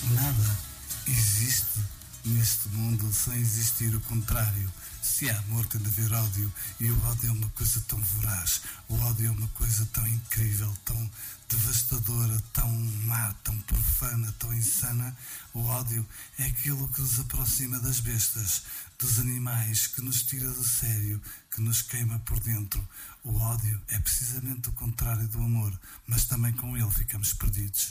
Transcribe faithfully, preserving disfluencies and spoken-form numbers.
Nada existe neste mundo sem existir o contrário. Se há amor, tem de haver ódio. E o ódio é uma coisa tão voraz. O ódio é uma coisa tão incrível, tão devastadora, tão má, tão profana, tão insana. O ódio é aquilo que nos aproxima das bestas, dos animais, que nos tira do sério, que nos queima por dentro. O ódio é precisamente o contrário do amor, mas também com ele ficamos perdidos.